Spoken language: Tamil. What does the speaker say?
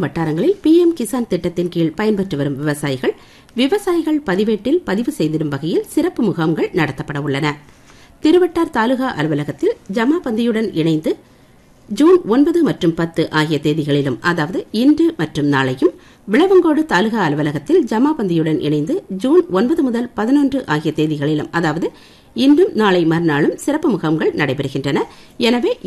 இருக்கும் வட்டாரங்களில் PM கிசான் திட்டத்தின் கீழ் பயன்பெற்று வரும் விவசாயிகள் பதிவேட்டில் பதிவு செய்திடும் வகையில் சிறப்பு முகாம்கள் நடத்தப்பட உள்ளன. திருவட்டார் தாலுகா அலுவலகத்தில் ஜமாபந்தியுடன் இணைந்து ஜூன் 9 மற்றும் 10 ஆகிய தேதிகளிலும், அதாவது இன்று மற்றும் நாளையும், விளவங்கோடு தாலுகா அலுவலகத்தில் ஜமாபந்தியுடன் இணைந்து ஜூன் 9 முதல் 11 ஆகிய தேதிகளிலும், அதாவது இன்றும் நாளை மறுநாளும் சிறப்பு முகாம்கள் நடைபெறுகின்றன. எனவே